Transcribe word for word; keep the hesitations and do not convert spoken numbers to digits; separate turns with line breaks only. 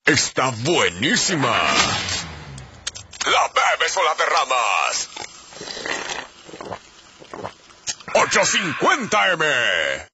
está buenísima. ¿La bebes o la derramas? ocho cincuenta eme.